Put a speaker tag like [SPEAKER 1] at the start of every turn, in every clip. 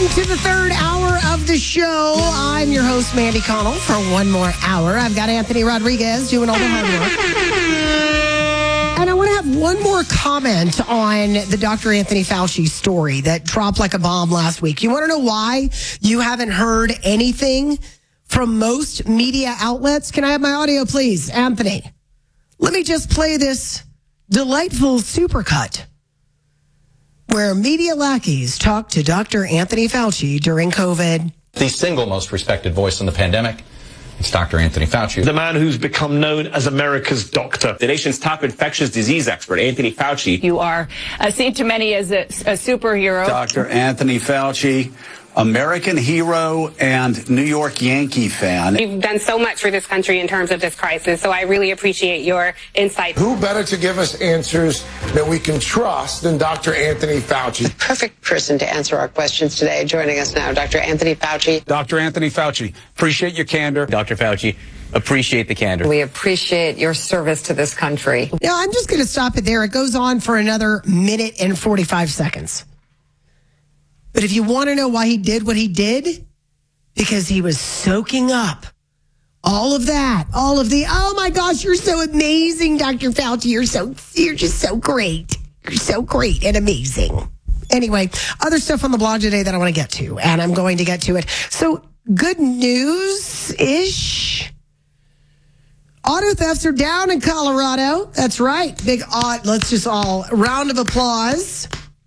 [SPEAKER 1] to the third hour of the show. I'm your host, Mandy Connell, for one more hour. I've got Anthony Rodriguez doing all the hard work. And I want to have one more comment on the Dr. Anthony Fauci story that dropped like a bomb last week. You want to know why you haven't heard anything from most media outlets? Can I have my audio, please, Anthony? Let me just play this delightful supercut where media lackeys talk to Dr. Anthony Fauci during COVID.
[SPEAKER 2] The single most respected voice in the pandemic, it's Dr. Anthony Fauci.
[SPEAKER 3] The man who's become known as America's doctor.
[SPEAKER 4] The nation's top infectious disease expert, Anthony Fauci.
[SPEAKER 5] You are seen to many as a superhero.
[SPEAKER 6] Dr. Anthony Fauci, American hero and New York Yankee fan.
[SPEAKER 7] You've done so much for this country in terms of this crisis, so I really appreciate your insight.
[SPEAKER 8] Who better to give us answers that we can trust than Dr. Anthony Fauci?
[SPEAKER 9] The perfect person to answer our questions today. Joining us now, Dr. Anthony Fauci.
[SPEAKER 6] Dr. Anthony Fauci, appreciate your candor.
[SPEAKER 4] Dr. Fauci, appreciate the candor.
[SPEAKER 10] We appreciate your service to this country.
[SPEAKER 1] Now, I'm just going to stop it there. It goes on for another minute and 45 seconds. But if you want to know why he did what he did, because he was soaking up all of that, all of the, oh my gosh, you're so amazing, Dr. Fauci. You're just so great. You're so great and amazing. Anyway, other stuff on the blog today that I want to get to, and I'm going to get to it. So good news-ish. Auto thefts are down in Colorado. That's right. Let's just all round of applause.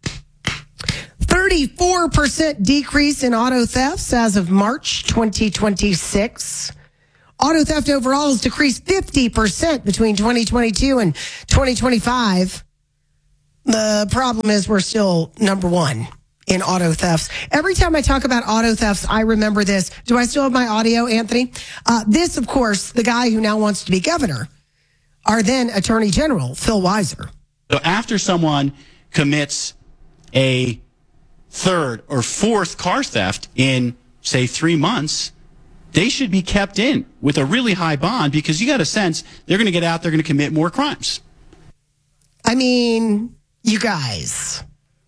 [SPEAKER 1] 34% decrease in auto thefts as of March 2026. Auto theft overall has decreased 50% between 2022 and 2025. The problem is we're still number one in auto thefts. Every time I talk about auto thefts, I remember this. Do I still have my audio, Anthony? This, of course, the guy who now wants to be governor, our then Attorney General, Phil Weiser.
[SPEAKER 11] So after someone commits a third or fourth car theft in, say, 3 months, they should be kept in with a really high bond because you got a sense they're going to get out, they're going to commit more crimes.
[SPEAKER 1] I mean, you guys,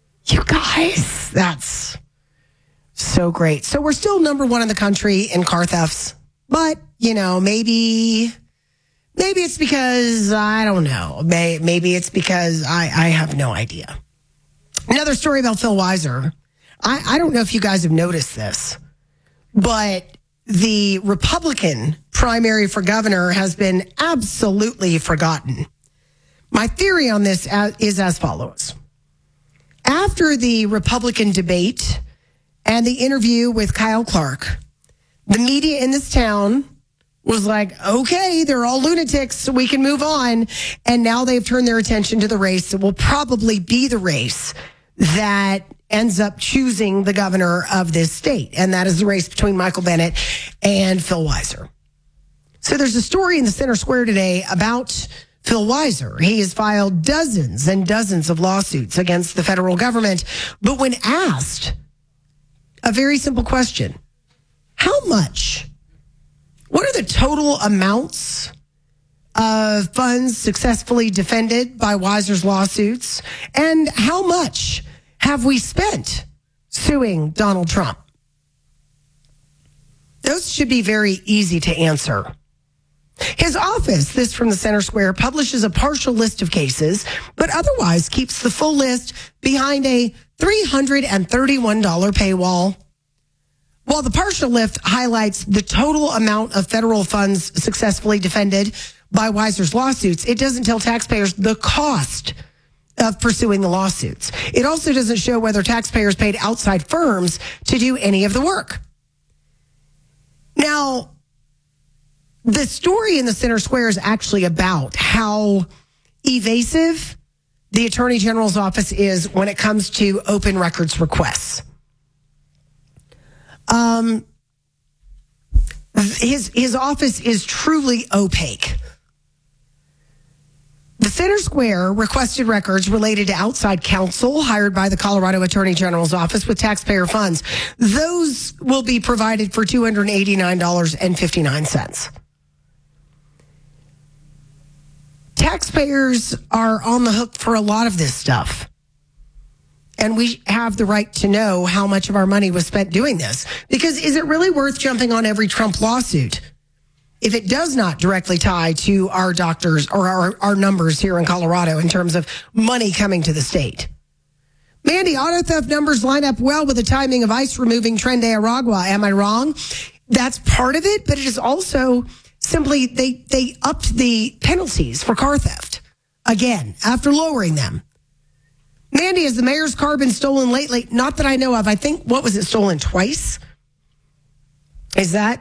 [SPEAKER 1] that's so great. So we're still number one in the country in car thefts, but, maybe it's because, I don't know, maybe it's because I have no idea. Another story about Phil Weiser. I don't know if you guys have noticed this, but the Republican primary for governor has been absolutely forgotten. My theory on this is as follows. After the Republican debate and the interview with Kyle Clark, the media in this town was like, okay, they're all lunatics, so we can move on. And now they've turned their attention to the race that will probably be the race that ends up choosing the governor of this state. And that is the race between Michael Bennet and Phil Weiser. So there's a story in the Center Square today about Phil Weiser. He has filed dozens and dozens of lawsuits against the federal government. But when asked a very simple question, how much? What are the total amounts of funds successfully defended by Weiser's lawsuits? And how much have we spent suing Donald Trump? Those should be very easy to answer. His office, this from the Center Square, publishes a partial list of cases, but otherwise keeps the full list behind a $331 paywall. While the partial list highlights the total amount of federal funds successfully defended by Weiser's lawsuits, it doesn't tell taxpayers the cost of pursuing the lawsuits. It also doesn't show whether taxpayers paid outside firms to do any of the work. Now, the story in the Center Square is actually about how evasive the Attorney General's office is when it comes to open records requests. His office is truly opaque. The Center Square requested records related to outside counsel hired by the Colorado Attorney General's office with taxpayer funds. Those will be provided for $289.59. Taxpayers are on the hook for a lot of this stuff. And we have the right to know how much of our money was spent doing this. Because is it really worth jumping on every Trump lawsuit if it does not directly tie to our doctors or our numbers here in Colorado in terms of money coming to the state? Mandy, auto theft numbers line up well with the timing of ICE removing Tren de Aragua. Am I wrong? That's part of it, but it is also simply they upped the penalties for car theft again after lowering them. Mandy, has the mayor's car been stolen lately? Not that I know of. I think, what was it, stolen twice? Is that?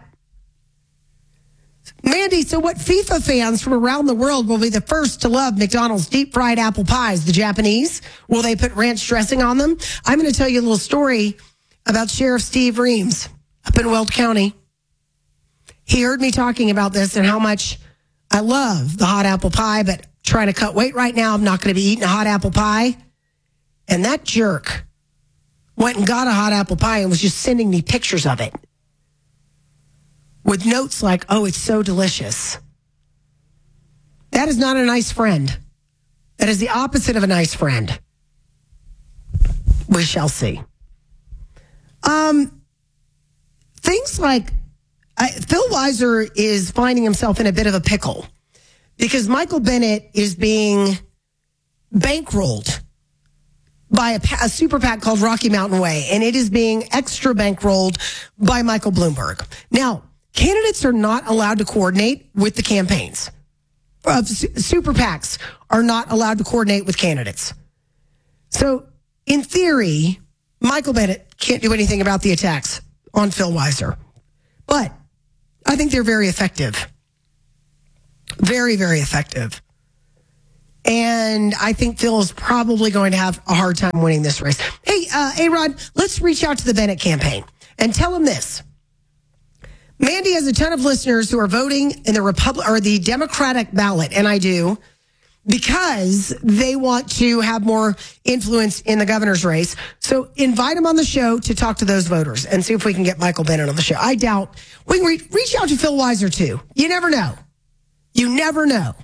[SPEAKER 1] Mandy, so what FIFA fans from around the world will be the first to love McDonald's deep fried apple pies? The Japanese? Will they put ranch dressing on them? I'm going to tell you a little story about Sheriff Steve Reams up in Weld County. He heard me talking about this and how much I love the hot apple pie, but trying to cut weight right now. I'm not going to be eating a hot apple pie. And that jerk went and got a hot apple pie and was just sending me pictures of it with notes like, oh, it's so delicious. That is not a nice friend. That is the opposite of a nice friend. We shall see. Things like Phil Weiser is finding himself in a bit of a pickle because Michael Bennet is being bankrolled by a super PAC called Rocky Mountain Way, and it is being extra bankrolled by Michael Bloomberg. Now, candidates are not allowed to coordinate with the campaigns. Super PACs are not allowed to coordinate with candidates. So, in theory, Michael Bennet can't do anything about the attacks on Phil Weiser. But I think they're very effective. Very, very effective. And I think Phil is probably going to have a hard time winning this race. Hey, A-Rod, let's reach out to the Bennet campaign and tell them this. Mandy has a ton of listeners who are voting in the Democratic ballot, and I do, because they want to have more influence in the governor's race. So invite them on the show to talk to those voters and see if we can get Michael Bennet on the show. I doubt. We can reach out to Phil Weiser, too. You never know. You never know.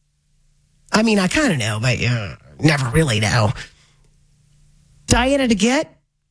[SPEAKER 1] I mean, I kind of know, but you never really know. Diana DeGette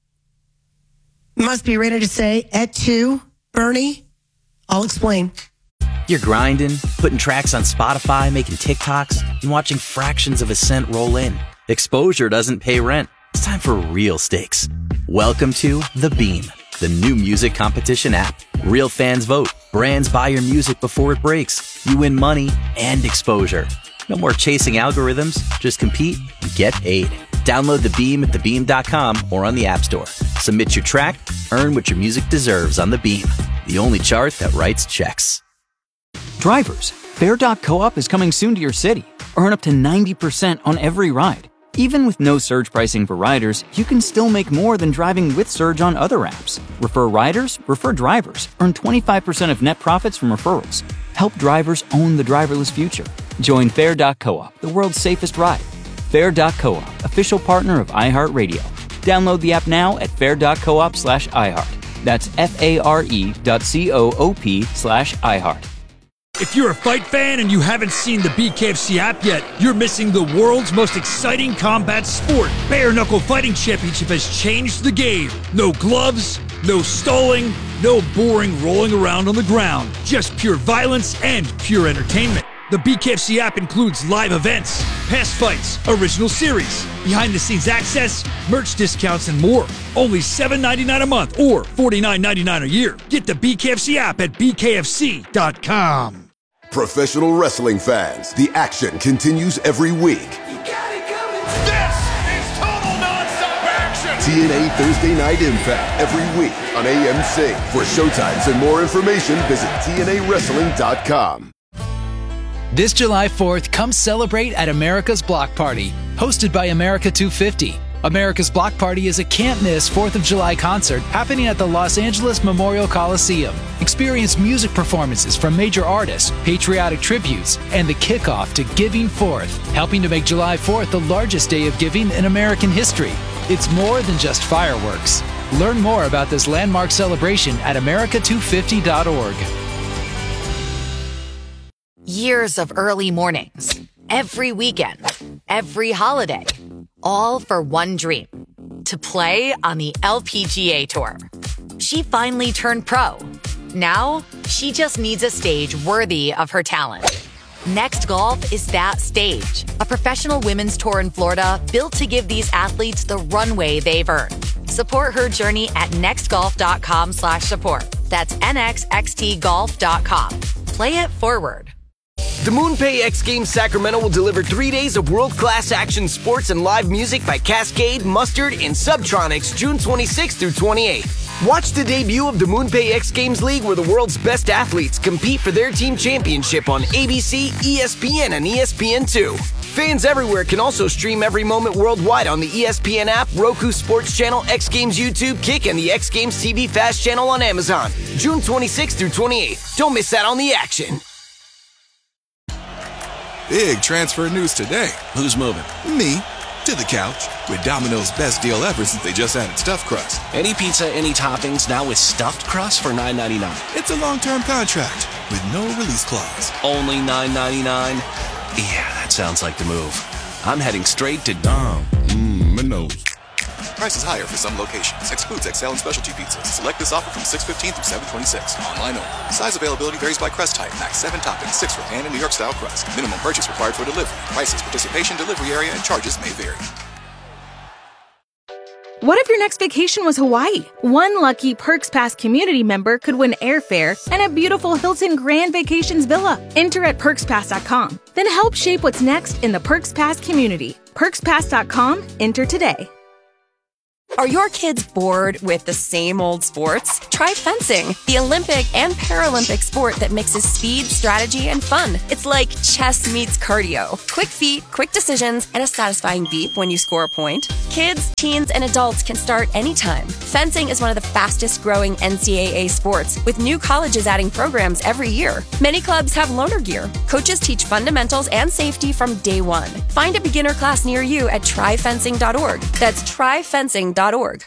[SPEAKER 1] must be ready to say, et tu, Bernie? I'll explain.
[SPEAKER 12] You're grinding, putting tracks on Spotify, making TikToks, and watching fractions of a cent roll in. Exposure doesn't pay rent. It's time for real stakes. Welcome to The Beam, the new music competition app. Real fans vote. Brands buy your music before it breaks. You win money and exposure. No more chasing algorithms. Just compete and get paid. Download The Beam at thebeam.com or on the App Store. Submit your track, earn what your music deserves on The Beam, the only chart that writes checks.
[SPEAKER 13] Drivers, Fair.coop is coming soon to your city. Earn up to 90% on every ride. Even with no surge pricing for riders, you can still make more than driving with Surge on other apps. Refer riders, refer drivers. Earn 25% of net profits from referrals. Help drivers own the driverless future. Join Fair.coop, the world's safest ride. Fair.coop, official partner of iHeartRadio. Download the app now at fair.coop/iHeart. That's FARE.coop/iHeart.
[SPEAKER 14] If you're a fight fan and you haven't seen the BKFC app yet, you're missing the world's most exciting combat sport. Bare Knuckle Fighting Championship has changed the game. No gloves, no stalling, no boring rolling around on the ground. Just pure violence and pure entertainment. The BKFC app includes live events, past fights, original series, behind-the-scenes access, merch discounts, and more. Only $7.99 a month or $49.99 a year. Get the BKFC app at bkfc.com.
[SPEAKER 15] Professional wrestling fans, the action continues every week.
[SPEAKER 16] This is total nonstop action!
[SPEAKER 15] TNA Thursday Night Impact every week on AMC. For showtimes and more information, visit TNAWrestling.com.
[SPEAKER 17] This July 4th, come celebrate at America's Block Party, hosted by America 250. America's Block Party is a can't-miss 4th of July concert happening at the Los Angeles Memorial Coliseum. Experience music performances from major artists, patriotic tributes, and the kickoff to Giving Fourth, helping to make July 4th the largest day of giving in American history. It's more than just fireworks. Learn more about this landmark celebration at america250.org.
[SPEAKER 18] Years of early mornings, every weekend, every holiday, all for one dream. to play on the LPGA Tour. She finally turned pro. Now, she just needs a stage worthy of her talent. Next Golf is that stage, a professional women's tour in Florida built to give these athletes the runway they've earned. Support her journey at nextgolf.com/support. That's nxxtgolf.com. Play it forward.
[SPEAKER 19] The MoonPay X Games Sacramento will deliver 3 days of world-class action sports and live music by Cascade, Mustard, and Subtronics June 26th through 28th. Watch the debut of the MoonPay X Games League where the world's best athletes compete for their team championship on ABC, ESPN, and ESPN2. Fans everywhere can also stream every moment worldwide on the ESPN app, Roku Sports Channel, X Games YouTube, Kick, and the X Games TV Fast Channel on Amazon. June 26th through 28th. Don't miss out on the action.
[SPEAKER 20] Big transfer news today. Who's moving? Me. To the couch. With Domino's best deal ever since they just added stuffed crust.
[SPEAKER 21] Any pizza, any toppings, now with stuffed crust for $9.99.
[SPEAKER 20] It's a long-term contract with no release clause.
[SPEAKER 21] Only $9.99? Yeah, that sounds like the move. I'm heading straight to
[SPEAKER 20] Domino's. Price is higher for some locations. Excludes XL and specialty pizzas. Select this offer from 6/15 through 7/26. Online only. Size availability varies by crust type. Max 7 toppings, 6 for pan and New York style crust. Minimum purchase required for delivery. Prices, participation, delivery area, and charges may vary.
[SPEAKER 22] What if your next vacation was Hawaii? One lucky Perks Pass community member could win airfare and a beautiful Hilton Grand Vacations villa. Enter at PerksPass.com. Then help shape what's next in the Perks Pass community. PerksPass.com. Enter today.
[SPEAKER 23] Are your kids bored with the same old sports? Try fencing, the Olympic and Paralympic sport that mixes speed, strategy, and fun. It's like chess meets cardio. Quick feet, quick decisions, and a satisfying beep when you score a point. Kids, teens, and adults can start anytime. Fencing is one of the fastest growing NCAA sports, with new colleges adding programs every year. Many clubs have loaner gear. Coaches teach fundamentals and safety from day one. Find a beginner class near you at tryfencing.org. That's tryfencing.org.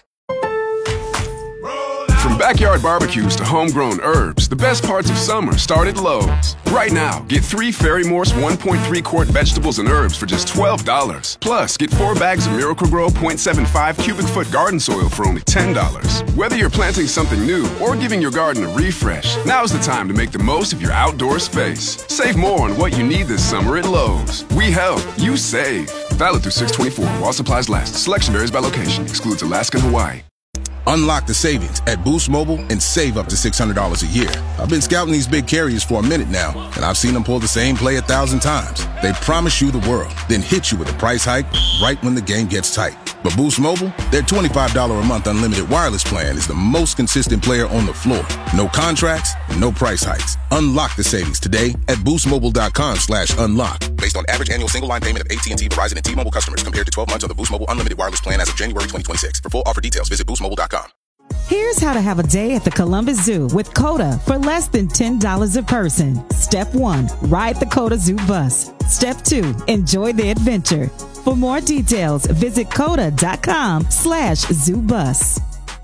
[SPEAKER 24] From backyard barbecues to homegrown herbs, the best parts of summer start at Lowe's. Right now, get 3 Fairy Morse 1.3 quart vegetables and herbs for just $12. Plus, get 4 bags of Miracle-Gro 0.75 cubic foot garden soil for only $10. Whether you're planting something new or giving your garden a refresh, now's the time to make the most of your outdoor space. Save more on what you need this summer at Lowe's. We help, you save. Valid through 6/24 while supplies last. Selection varies by location. Excludes Alaska and Hawaii.
[SPEAKER 25] Unlock the savings at Boost Mobile and save up to $600 a year. I've been scouting these big carriers for a minute now, and I've seen them pull the same play 1,000 times. They promise you the world, then hit you with a price hike right when the game gets tight. But Boost Mobile, their $25 a month unlimited wireless plan is the most consistent player on the floor. No contracts, no price hikes. Unlock the savings today at boostmobile.com/unlock. Based on average annual single line payment of AT&T, Verizon, and T-Mobile customers compared to 12 months on the Boost Mobile unlimited wireless plan as of January 2026. For full offer details, visit boostmobile.com.
[SPEAKER 26] Here's how to have a day at the Columbus Zoo with COTA for less than $10 a person. Step 1, ride the COTA Zoo bus. Step 2, enjoy the adventure. For more details, visit COTA.com/ZooBus.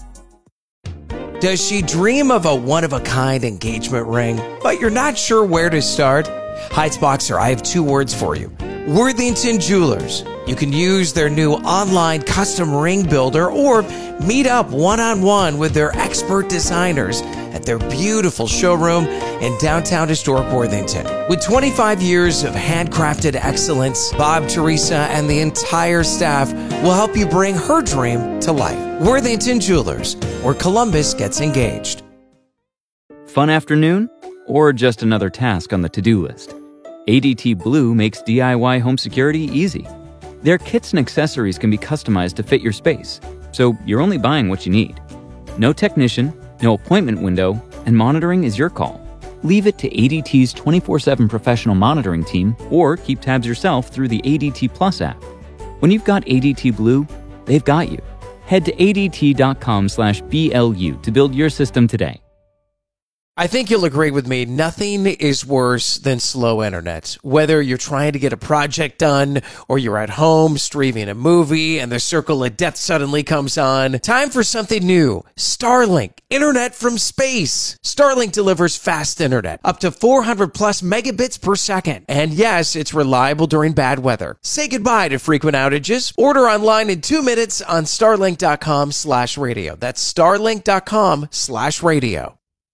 [SPEAKER 27] Does she dream of a one-of-a-kind engagement ring, but you're not sure where to start? Heights Boxer, I have 2 words for you. Worthington Jewelers. You can use their new online custom ring builder or meet up one-on-one with their expert designers at their beautiful showroom in downtown historic Worthington. With 25 years of handcrafted excellence, Bob, Teresa, and the entire staff will help you bring her dream to life. Worthington Jewelers, where Columbus gets engaged.
[SPEAKER 13] Fun afternoon? Or just another task on the to-do list? ADT Blue makes DIY home security easy. Their kits and accessories can be customized to fit your space, so you're only buying what you need. No technician, no appointment window, and monitoring is your call. Leave it to ADT's 24/7 professional monitoring team or keep tabs yourself through the ADT Plus app. When you've got ADT Blue, they've got you. Head to ADT.com/BLU to build your system today.
[SPEAKER 27] I think you'll agree with me. Nothing is worse than slow internet. Whether you're trying to get a project done or you're at home streaming a movie and the circle of death suddenly comes on. Time for something new. Starlink. Internet from space. Starlink delivers fast internet. Up to 400 plus megabits per second. And yes, it's reliable during bad weather. Say goodbye to frequent outages. Order online in 2 minutes on starlink.com/radio. That's starlink.com/radio.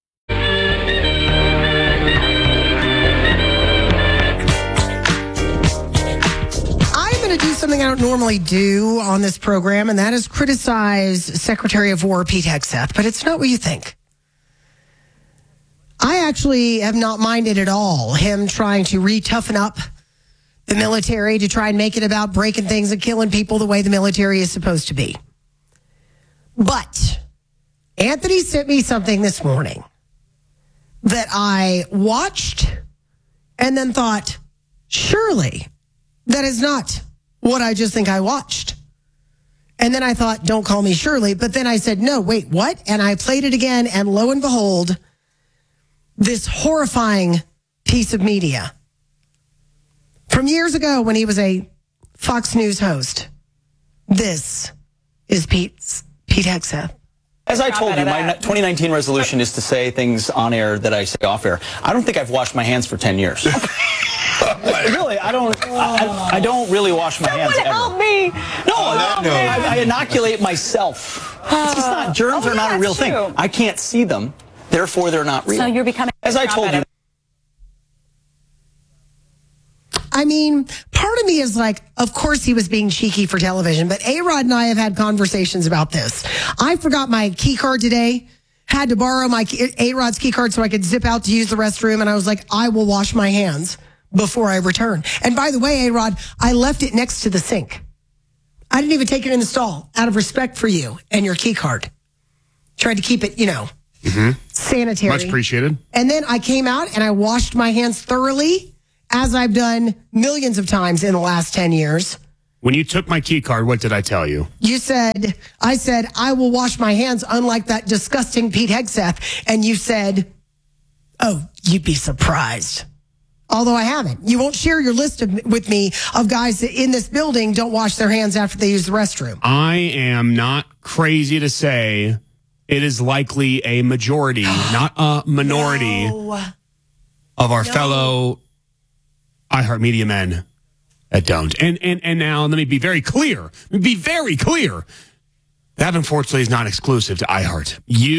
[SPEAKER 1] Do something I don't normally do on this program, and that is criticize Secretary of War Pete Hegseth, but it's not what you think. I actually have not minded at all him trying to re-toughen up the military to try and make it about breaking things and killing people the way the military is supposed to be. But Anthony sent me something this morning that I watched and then thought, surely that is not what I just think I watched. And then I thought, don't call me Shirley. But then I said, no, wait, what? And I played it again. And lo and behold, this horrifying piece of media from years ago when he was a Fox News host. This is Pete Hegseth.
[SPEAKER 2] As I told you, my 2019 resolution is to say things on air that I say off air. I don't think I've washed my hands for 10 years. Really, I don't really wash my hands ever.
[SPEAKER 3] Help me!
[SPEAKER 2] No, I inoculate myself. It's not, germs are not a real thing. I can't see them, therefore they're not real.
[SPEAKER 3] So you're becoming.
[SPEAKER 2] As I told you.
[SPEAKER 1] I mean, part of me is like, of course he was being cheeky for television, but A-Rod and I have had conversations about this. I forgot my key card today, had to borrow my A-Rod's key card so I could zip out to use the restroom, and I was like, I will wash my hands before I return. And by the way, A-Rod, I left it next to the sink. I didn't even take it in the stall out of respect for you and your key card. Tried to keep it, sanitary.
[SPEAKER 5] Much appreciated.
[SPEAKER 1] And then I came out and I washed my hands thoroughly, as I've done millions of times in the last 10 years.
[SPEAKER 5] When you took my key card, what did I tell you?
[SPEAKER 1] I said, I will wash my hands, unlike that disgusting Pete Hegseth. And you said, oh, you'd be surprised. Although I haven't. You won't share your list with me of guys that in this building don't wash their hands after they use the restroom.
[SPEAKER 5] I am not crazy to say it is likely a majority, not a minority, of our fellow iHeartMedia men that don't. And now let me be very clear. That unfortunately is not exclusive to iHeart.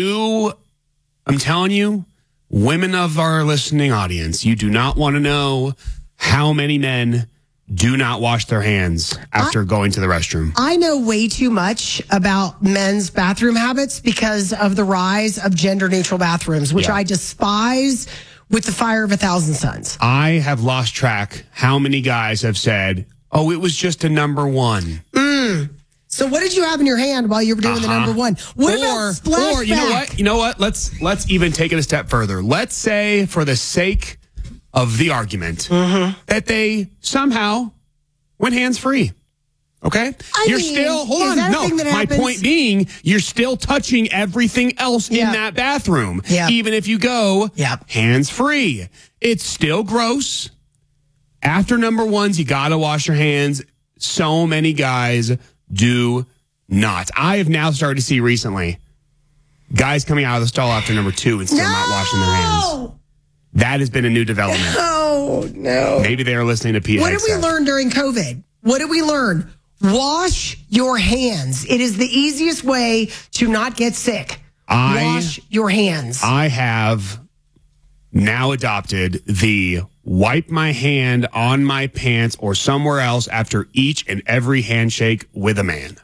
[SPEAKER 5] I'm telling you, women of our listening audience, you do not want to know how many men do not wash their hands after going to the restroom.
[SPEAKER 1] I know way too much about men's bathroom habits because of the rise of gender-neutral bathrooms, which I despise with the fire of 1,000 suns.
[SPEAKER 5] I have lost track how many guys have said, oh, it was just a number one.
[SPEAKER 1] So what did you have in your hand while you were doing the number one? What about splashback?
[SPEAKER 5] Or you know what? Let's even take it a step further. Let's say, for the sake of the argument, that they somehow went hands free. Okay? Hold on. No, my point being, you're still touching everything else in that bathroom. Even if you go hands free. It's still gross. After number ones, you got to wash your hands. So many guys do not. I have now started to see recently guys coming out of the stall after number two and still not washing their hands. That has been a new development.
[SPEAKER 1] Oh, no.
[SPEAKER 5] Maybe they are listening to Pete
[SPEAKER 1] What
[SPEAKER 5] Hegseth.
[SPEAKER 1] did we learn during COVID? What did we learn? Wash your hands. It is the easiest way to not get sick. Wash your hands.
[SPEAKER 5] I have now adopted the wipe my hand on my pants or somewhere else after each and every handshake with a man.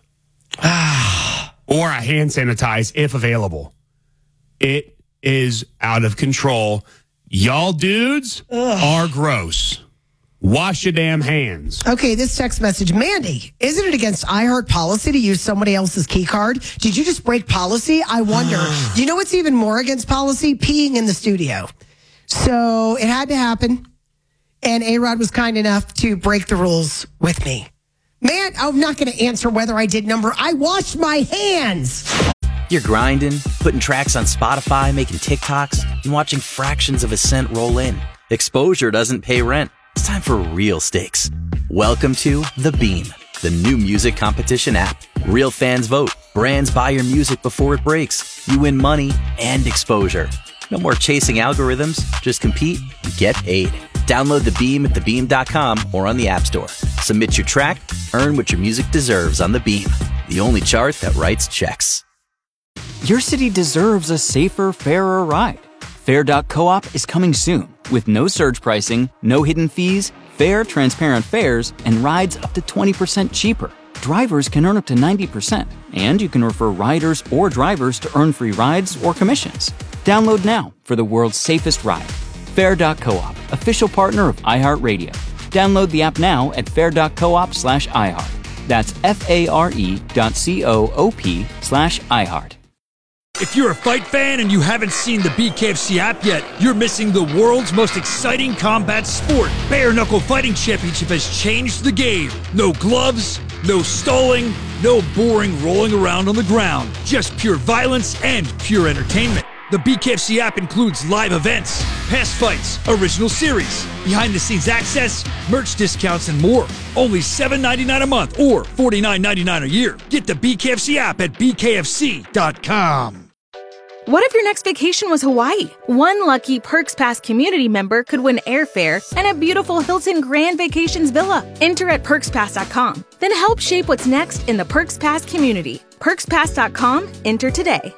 [SPEAKER 5] Or a hand sanitize if available. It is out of control. Y'all dudes are gross. Wash your damn hands.
[SPEAKER 1] Okay, this text message. Mandy, isn't it against iHeart policy to use somebody else's key card? Did you just break policy? I wonder. You know what's even more against policy? Peeing in the studio. So it had to happen. And A-Rod was kind enough to break the rules with me. Man, I'm not going to answer whether I did number. I washed my hands.
[SPEAKER 12] You're grinding, putting tracks on Spotify, making TikToks, and watching fractions of a cent roll in. Exposure doesn't pay rent. It's time for real stakes. Welcome to The Beam, the new music competition app. Real fans vote. Brands buy your music before it breaks. You win money and exposure. No more chasing algorithms. Just compete and get paid. Download The Beam at thebeam.com or on the App Store. Submit your track, earn what your music deserves on The Beam, the only chart that writes checks.
[SPEAKER 13] Your city deserves a safer, fairer ride. Fair.coop is coming soon with no surge pricing, no hidden fees, fair, transparent fares, and rides up to 20% cheaper. Drivers can earn up to 90%, and you can refer riders or drivers to earn free rides or commissions. Download now for the world's safest ride. Fair.coop, official partner of iHeartRadio. Download the app now at fair.coop/iHeart. That's FARE.coop/iHeart.
[SPEAKER 14] If you're a fight fan and you haven't seen the BKFC app yet, you're missing the world's most exciting combat sport. Bare Knuckle Fighting Championship has changed the game. No gloves, no stalling, no boring rolling around on the ground. Just pure violence and pure entertainment. The BKFC app includes live events, past fights, original series, behind-the-scenes access, merch discounts, and more. Only $7.99 a month or $49.99 a year. Get the BKFC app at bkfc.com.
[SPEAKER 22] What if your next vacation was Hawaii? One lucky Perks Pass community member could win airfare and a beautiful Hilton Grand Vacations villa. Enter at PerksPass.com. Then help shape what's next in the Perks Pass community. PerksPass.com. Enter today.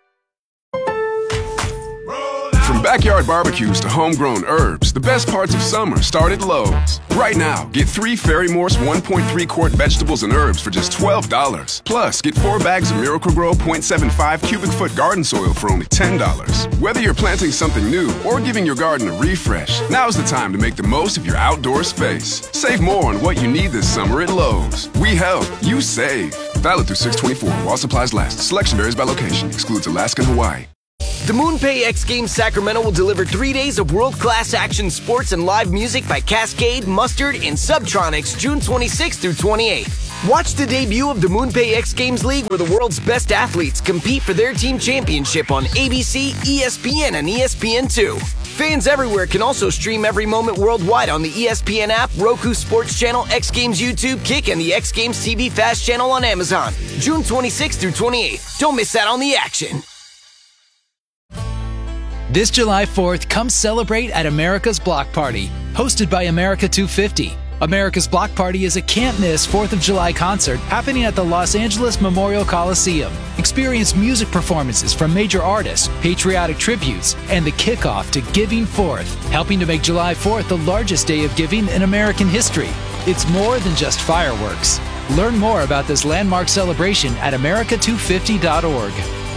[SPEAKER 24] From backyard barbecues to homegrown herbs, the best parts of summer start at Lowe's. Right now, get 3 Ferry Morse 1.3 quart vegetables and herbs for just $12. Plus, get 4 bags of Miracle-Gro 0.75 cubic foot garden soil for only $10. Whether you're planting something new or giving your garden a refresh, now's the time to make the most of your outdoor space. Save more on what you need this summer at Lowe's. We help, you save. Valid through 6/24 while supplies last. Selection varies by location. Excludes Alaska and Hawaii.
[SPEAKER 19] The MoonPay X Games Sacramento will deliver 3 days of world-class action sports and live music by Cascade, Mustard, and Subtronics June 26th through 28th. Watch the debut of the MoonPay X Games League where the world's best athletes compete for their team championship on ABC, ESPN, and ESPN2. Fans everywhere can also stream every moment worldwide on the ESPN app, Roku Sports Channel, X Games YouTube, Kick, and the X Games TV Fast Channel on Amazon. June 26th through 28th. Don't miss out on the action.
[SPEAKER 17] This July 4th, come celebrate at America's Block Party, hosted by America 250. America's Block Party is a can't-miss 4th of July concert happening at the Los Angeles Memorial Coliseum. Experience music performances from major artists, patriotic tributes, and the kickoff to Giving Forth, helping to make July 4th the largest day of giving in American history. It's more than just fireworks. Learn more about this landmark celebration at america250.org.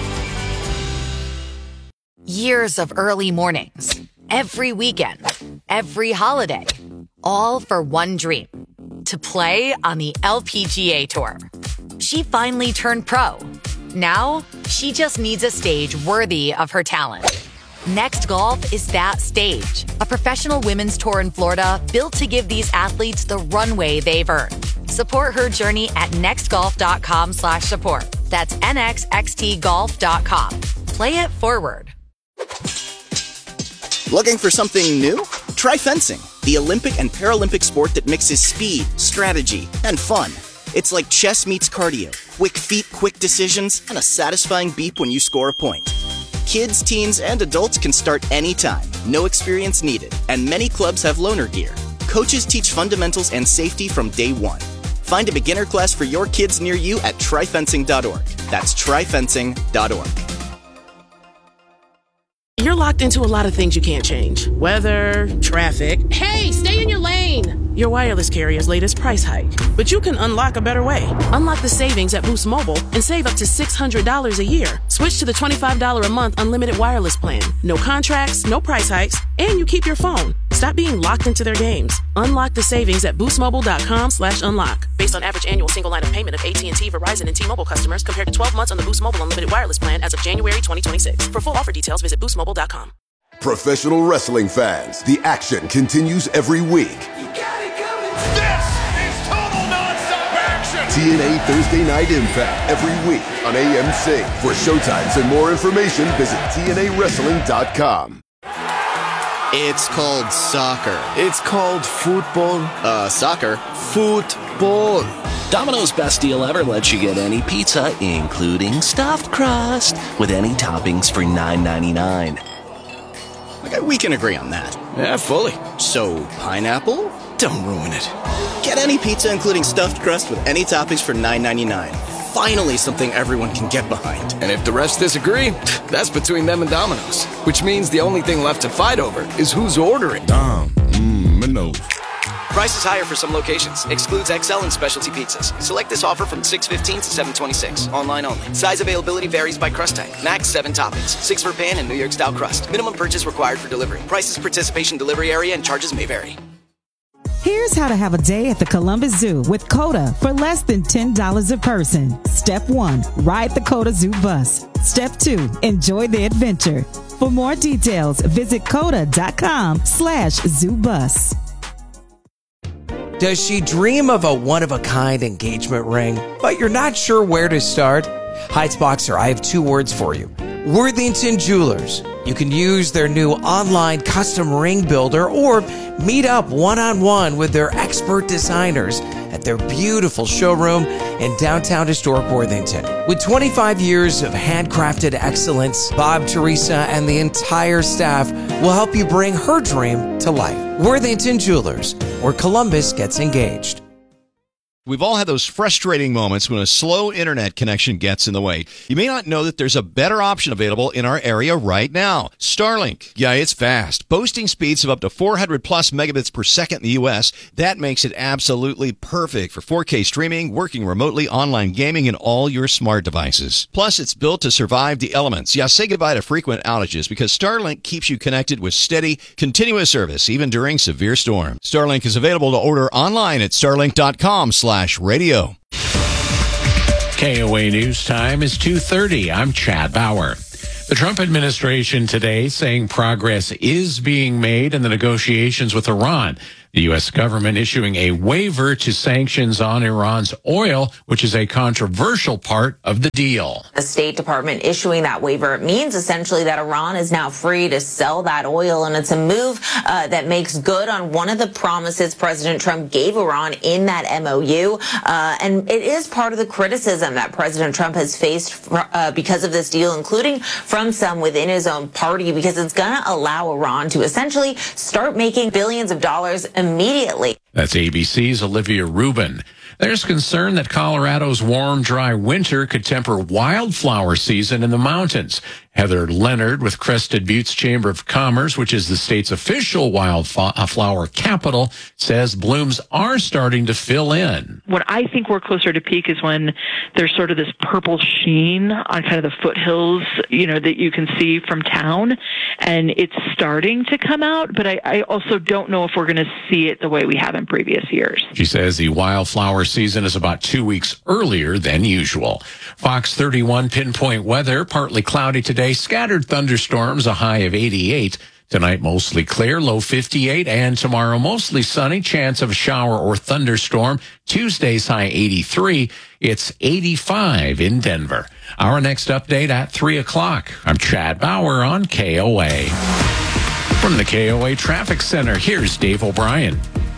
[SPEAKER 18] Years of early mornings, every weekend, every holiday, all for one dream, to play on the LPGA Tour. She finally turned pro. Now, she just needs a stage worthy of her talent. Next Golf is that stage, a professional women's tour in Florida built to give these athletes the runway they've earned. Support her journey at nextgolf.com/support. That's nxxtgolf.com. Play it forward.
[SPEAKER 3] Looking for something new? Try fencing, the Olympic and Paralympic sport that mixes speed, strategy, and fun. It's like chess meets cardio, quick feet, quick decisions, and a satisfying beep when you score a point. Kids, teens, and adults can start anytime, no experience needed, and many clubs have loaner gear. Coaches teach fundamentals and safety from day one. Find a beginner class for your kids near you at tryfencing.org. That's tryfencing.org.
[SPEAKER 4] You're locked into a lot of things you can't change. Weather, traffic. Hey, stay in your lane! Your wireless carrier's latest price hike. But you can unlock a better way. Unlock the savings at Boost Mobile and save up to $600 a year. Switch to the $25 a month unlimited wireless plan. No contracts, no price hikes, and you keep your phone. Stop being locked into their games. Unlock the savings at boostmobile.com/unlock. Based on average annual single line of payment of AT&T, Verizon, and T-Mobile customers compared to 12 months on the Boost Mobile unlimited wireless plan as of January 2026. For full offer details, visit boostmobile.com.
[SPEAKER 15] Professional wrestling fans, the action continues every week.
[SPEAKER 16] This is total non-stop action.
[SPEAKER 15] TNA Thursday Night Impact every week on AMC. For showtimes and more information, visit TNAWrestling.com.
[SPEAKER 3] It's called soccer.
[SPEAKER 19] It's called football.
[SPEAKER 3] Soccer.
[SPEAKER 19] Football.
[SPEAKER 6] Domino's Best Deal Ever lets you get any pizza, including stuffed crust, with any toppings for $9.99.
[SPEAKER 3] Okay, we can agree on that.
[SPEAKER 19] Yeah, fully.
[SPEAKER 3] So, pineapple?
[SPEAKER 19] Don't ruin it.
[SPEAKER 3] Get any pizza, including stuffed crust, with any toppings for $9.99. Finally, something everyone can get behind.
[SPEAKER 19] And if the rest disagree, that's between them and Domino's. Which means the only thing left to fight over is who's ordering.
[SPEAKER 25] Domino's.
[SPEAKER 19] Prices higher for some locations. Excludes XL and specialty pizzas. Select this offer from 6/15 to 7/26. Online only. Size availability varies by crust type. Max 7 toppings. 6 for pan and New York style crust. Minimum purchase required for delivery. Prices, participation, delivery area, and charges may vary.
[SPEAKER 26] Here's how to have a day at the Columbus Zoo with COTA for less than $10 a person. Step 1, ride the COTA Zoo bus. Step 2, enjoy the adventure. For more details, visit COTA.com/ZooBus.
[SPEAKER 27] Does she dream of a one-of-a-kind engagement ring, but you're not sure where to start? Heights Boxer, I have 2 words for you. Worthington Jewelers. You can use their new online custom ring builder or meet up one-on-one with their expert designers at their beautiful showroom in downtown historic Worthington. With 25 years of handcrafted excellence, Bob, Teresa, and the entire staff will help you bring her dream to life. Worthington Jewelers, where Columbus gets engaged.
[SPEAKER 7] We've all had those frustrating moments when a slow internet connection gets in the way. You may not know that there's a better option available in our area right now. Starlink. Yeah, it's fast. Boasting speeds of up to 400 plus megabits per second in the U.S. That makes it absolutely perfect for 4K streaming, working remotely, online gaming, and all your smart devices. Plus, it's built to survive the elements. Yeah, say goodbye to frequent outages because Starlink keeps you connected with steady, continuous service, even during severe storms. Starlink is available to order online at starlink.com/radio.
[SPEAKER 8] KOA News Time is 2:30. I'm Chad Bauer. The Trump administration today saying progress is being made in the negotiations with Iran. The U.S. government issuing a waiver to sanctions on Iran's oil, which is a controversial part of the deal.
[SPEAKER 9] The State Department issuing that waiver means essentially that Iran is now free to sell that oil, and it's a move that makes good on one of the promises President Trump gave Iran in that MOU. And it is part of the criticism that President Trump has faced because of this deal, including from some within his own party, because it's going to allow Iran to essentially start making billions of dollars immediately.
[SPEAKER 8] That's ABC's Olivia Rubin. There's concern that Colorado's warm, dry winter could temper wildflower season in the mountains. Heather Leonard with Crested Buttes Chamber of Commerce, which is the state's official wildflower capital, says blooms are starting to fill in.
[SPEAKER 10] When I think we're closer to peak is when there's sort of this purple sheen on kind of the foothills, that you can see from town, and it's starting to come out, but I also don't know if we're going to see it the way we have in previous years.
[SPEAKER 8] She says the wildflower season is about 2 weeks earlier than usual. Fox 31 pinpoint weather, partly cloudy today, scattered thunderstorms, a high of 88. Tonight, mostly clear, low 58, and tomorrow, mostly sunny, chance of a shower or thunderstorm. Tuesday's high 83. It's 85 in Denver. Our next update at 3 o'clock. I'm Chad Bauer on KOA. From the KOA Traffic Center, here's Dave O'Brien.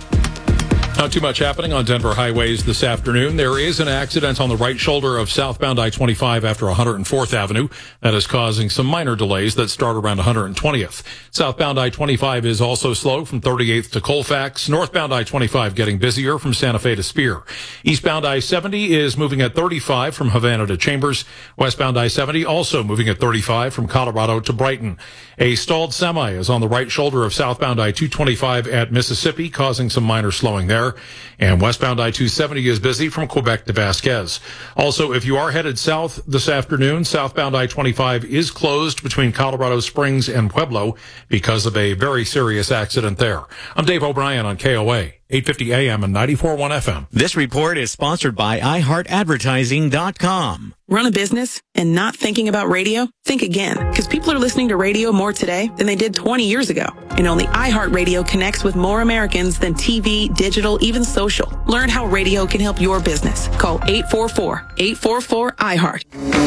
[SPEAKER 11] Not too much happening on Denver highways this afternoon. There is an accident on the right shoulder of southbound I-25 after 104th Avenue. That is causing some minor delays that start around 120th. Southbound I-25 is also slow from 38th to Colfax. Northbound I-25 getting busier from Santa Fe to Spear. Eastbound I-70 is moving at 35 from Havana to Chambers. Westbound I-70 also moving at 35 from Colorado to Brighton. A stalled semi is on the right shoulder of southbound I-225 at Mississippi, causing some minor slowing there. And westbound I-270 is busy from Quebec to Vasquez. Also, if you are headed south this afternoon, southbound I-25 is closed between Colorado Springs and Pueblo because of a very serious accident there. I'm Dave O'Brien on KOA. 850 AM and 94.1 FM.
[SPEAKER 1] This report is sponsored by iHeartAdvertising.com.
[SPEAKER 4] Run a business and not thinking about radio? Think again, because people are listening to radio more today than they did 20 years ago. And only iHeartRadio connects with more Americans than TV, digital, even social. Learn how radio can help your business. Call 844-844-iHeart.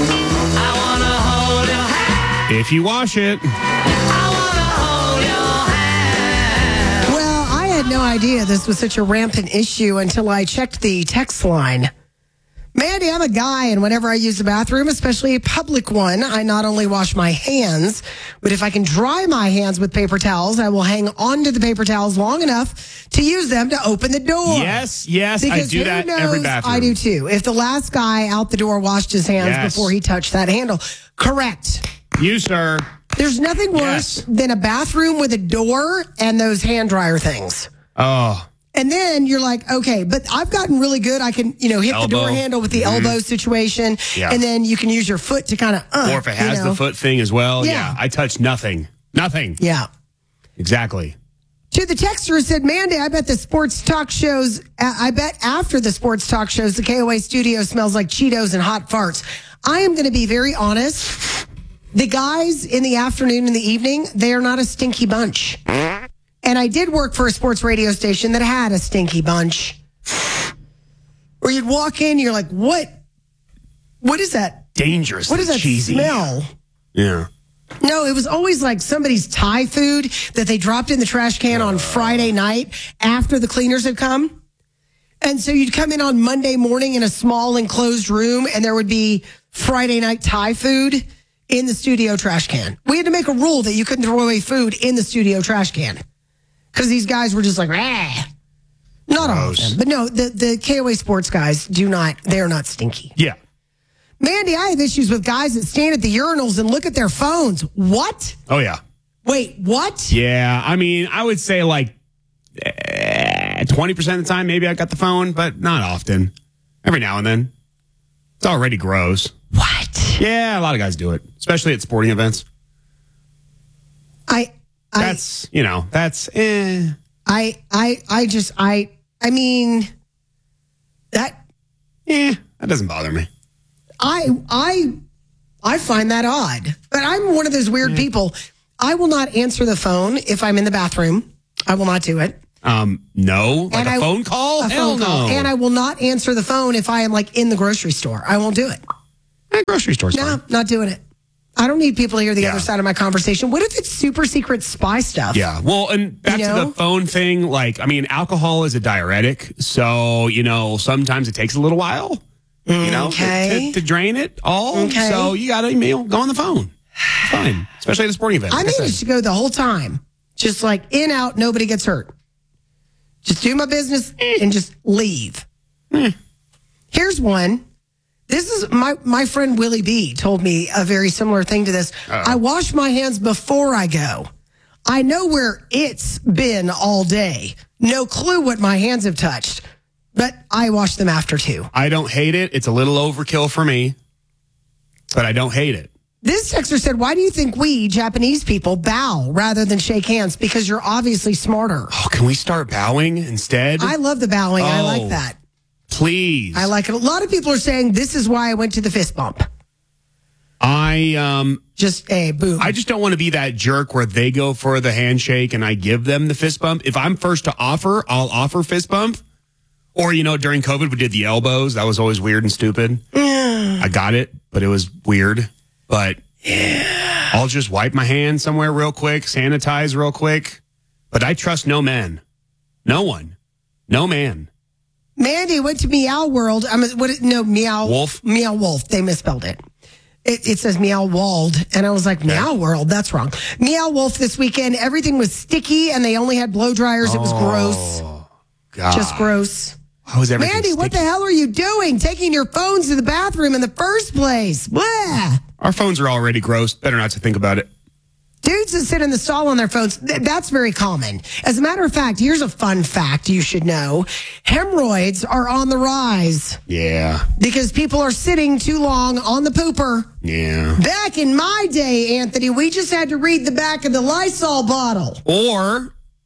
[SPEAKER 2] If you wash it.
[SPEAKER 5] Well, I had no idea this was such a rampant issue until I checked the text line. Mandy, I'm a guy, and whenever I use the bathroom, especially a public one, I not only wash my hands, but if I can dry my hands with paper towels, I will hang onto the paper towels long enough to use them to open the door.
[SPEAKER 2] Yes, because
[SPEAKER 5] I
[SPEAKER 2] do that every bathroom.
[SPEAKER 5] I do too. If the last guy out the door washed his hands before he touched that handle. Correct.
[SPEAKER 2] You, sir.
[SPEAKER 5] There's nothing worse than a bathroom with a door and those hand dryer things.
[SPEAKER 2] Oh.
[SPEAKER 5] And then you're like, okay, but I've gotten really good. I can, hit the door handle with the elbow situation.
[SPEAKER 2] Yeah.
[SPEAKER 5] And then you can use your foot to kind of,
[SPEAKER 2] or if it has the foot thing as well.
[SPEAKER 5] Yeah.
[SPEAKER 2] I touch nothing. Nothing.
[SPEAKER 5] Yeah.
[SPEAKER 2] Exactly.
[SPEAKER 5] To the texter who said, Mandy, I bet after the sports talk shows, the KOA studio smells like Cheetos and hot farts. I am going to be very honest. The guys in the afternoon and the evening, they are not a stinky bunch. And I did work for a sports radio station that had a stinky bunch. Where you'd walk in, you're like, what? What is that?
[SPEAKER 2] Dangerous.
[SPEAKER 5] What is that
[SPEAKER 2] cheesy
[SPEAKER 5] smell?
[SPEAKER 2] Yeah.
[SPEAKER 5] No, it was always like somebody's Thai food that they dropped in the trash can on Friday night after the cleaners had come. And so you'd come in on Monday morning in a small enclosed room and there would be Friday night Thai food in the studio trash can. We had to make a rule that you couldn't throw away food in the studio trash can. Because these guys were just like, not all of them. But no, the KOA sports guys they're not stinky.
[SPEAKER 2] Yeah.
[SPEAKER 5] Mandy, I have issues with guys that stand at the urinals and look at their phones. What?
[SPEAKER 2] Oh, yeah.
[SPEAKER 5] Wait, what?
[SPEAKER 2] Yeah. I mean, I would say like 20% of the time, maybe I got the phone, but not often. Every now and then. It's already gross.
[SPEAKER 5] What?
[SPEAKER 2] Yeah, a lot of guys do it, especially at sporting events. I
[SPEAKER 5] mean, that
[SPEAKER 2] doesn't bother me.
[SPEAKER 5] I find that odd, but I'm one of those weird people. I will not answer the phone if I'm in the bathroom. I will not do it.
[SPEAKER 2] No, like a phone call? Hell no.
[SPEAKER 5] And I will not answer the phone if I am like in the grocery store. I won't do it.
[SPEAKER 2] Grocery store's
[SPEAKER 5] fine. Not doing it. I don't need people to hear the other side of my conversation. What if it's super secret spy stuff?
[SPEAKER 2] Yeah. Well, and back to the phone thing, like, I mean, alcohol is a diuretic. So, sometimes it takes a little while, to drain it all.
[SPEAKER 5] Okay.
[SPEAKER 2] So you got to go on the phone. Fine. Especially at a sporting event.
[SPEAKER 5] I managed to go the whole time. Just like in, out, nobody gets hurt. Just do my business and just leave. Here's one. This is my friend Willie B told me a very similar thing to this. I wash my hands before I go. I know where it's been all day. No clue what my hands have touched, but I wash them after too.
[SPEAKER 2] I don't hate it. It's a little overkill for me, but I don't hate it.
[SPEAKER 5] This texter said, why do you think we, Japanese people, bow rather than shake hands? Because you're obviously smarter.
[SPEAKER 2] Oh, can we start bowing instead?
[SPEAKER 5] I love the bowing. I like that.
[SPEAKER 2] Please.
[SPEAKER 5] I like it. A lot of people are saying this is why I went to the fist bump. Just a boom.
[SPEAKER 2] I just don't want to be that jerk where they go for the handshake and I give them the fist bump. If I'm first to offer, I'll offer fist bump. Or, during COVID, we did the elbows. That was always weird and stupid. I got it, but it was weird. But I'll just wipe my hand somewhere real quick, sanitize real quick. But I trust no man. No one. No man.
[SPEAKER 5] Mandy went to Meow World. Meow
[SPEAKER 2] Wolf.
[SPEAKER 5] Meow Wolf. They misspelled it. It says Meow Wald, and I was like, Meow World. That's wrong. Meow Wolf this weekend. Everything was sticky, and they only had blow dryers. It was gross.
[SPEAKER 2] God.
[SPEAKER 5] Just gross.
[SPEAKER 2] How is everything
[SPEAKER 5] Mandy,
[SPEAKER 2] sticky?
[SPEAKER 5] what the hell are you doing? Taking your phones to the bathroom in the first place? Blah.
[SPEAKER 2] Our phones are already gross. Better not to think about it.
[SPEAKER 5] Dudes that sit in the stall on their phones, that's very common. As a matter of fact, here's a fun fact you should know. Hemorrhoids are on the rise.
[SPEAKER 2] Yeah.
[SPEAKER 5] Because people are sitting too long on the pooper.
[SPEAKER 2] Yeah.
[SPEAKER 5] Back in my day, Anthony, we just had to read the back of the Lysol bottle.
[SPEAKER 2] Or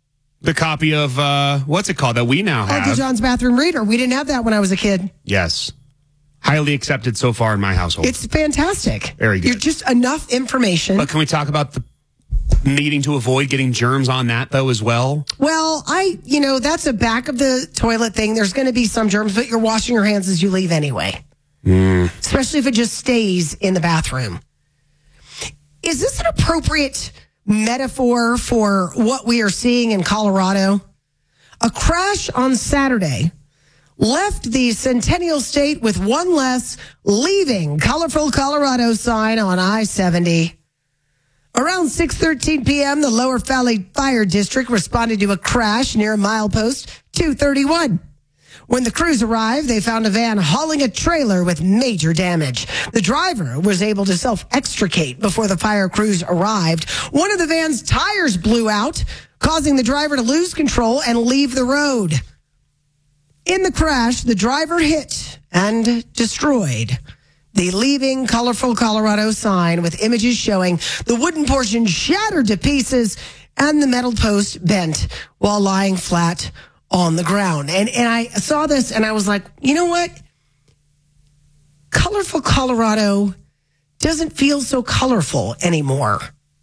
[SPEAKER 2] The copy of, what's it called, that we now have?
[SPEAKER 5] Uncle John's Bathroom Reader. We didn't have that when I was a kid.
[SPEAKER 2] Yes. Highly accepted so far in my household.
[SPEAKER 5] It's fantastic.
[SPEAKER 2] Very good.
[SPEAKER 5] You're just enough information.
[SPEAKER 2] But can we talk about the needing to avoid getting germs on that, though, as well?
[SPEAKER 5] Well, that's a back of the toilet thing. There's going to be some germs, but you're washing your hands as you leave anyway. Especially if it just stays in the bathroom. Is this an appropriate metaphor for what we are seeing in Colorado? A crash on Saturday left the Centennial State with one less leaving colorful Colorado sign on I-70. Around 6:13 p.m., the Lower Valley Fire District responded to a crash near milepost 231. When the crews arrived, they found a van hauling a trailer with major damage. The driver was able to self-extricate before the fire crews arrived. One of the van's tires blew out, causing the driver to lose control and leave the road. In the crash, the driver hit and destroyed the leaving colorful Colorado sign with images showing the wooden portion shattered to pieces and the metal post bent while lying flat on the ground. And I saw this and I was like, you know what? Colorful Colorado doesn't feel so colorful anymore.